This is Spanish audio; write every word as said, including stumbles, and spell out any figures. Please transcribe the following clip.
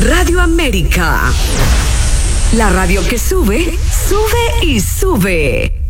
Radio América. La radio que sube, sube y sube.